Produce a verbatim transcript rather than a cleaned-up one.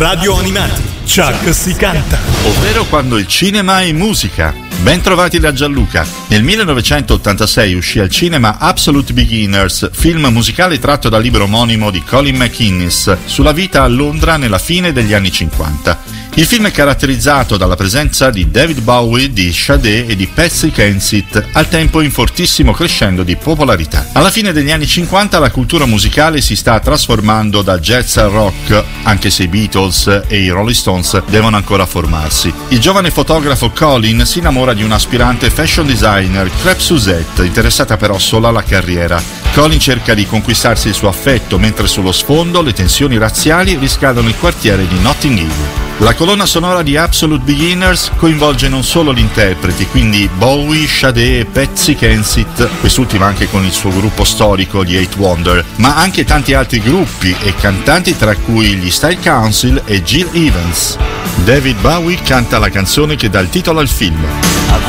Radio Animati, Chuck si canta. Ovvero quando il cinema è musica. Ben trovati da Gianluca. Nel millenovecentottantasei uscì al cinema Absolute Beginners, film musicale tratto dal libro omonimo di Colin McInnes sulla vita a Londra nella fine degli anni cinquanta. Il film è caratterizzato dalla presenza di David Bowie, di Sade e di Patsy Kensit, al tempo in fortissimo crescendo di popolarità. Alla fine degli anni cinquanta la cultura musicale si sta trasformando da jazz al rock, anche se i Beatles e i Rolling Stones devono ancora formarsi. Il giovane fotografo Colin si innamora di un aspirante fashion designer, Crêpe Suzette, interessata però solo alla carriera. Colin cerca di conquistarsi il suo affetto, mentre sullo sfondo le tensioni razziali riscaldano il quartiere di Notting Hill. La colonna sonora di Absolute Beginners coinvolge non solo gli interpreti, quindi Bowie, Sade e Patsy Kensit, quest'ultima anche con il suo gruppo storico, gli Eight Wonder, ma anche tanti altri gruppi e cantanti, tra cui gli Style Council e Gil Evans. David Bowie canta la canzone che dà il titolo al film.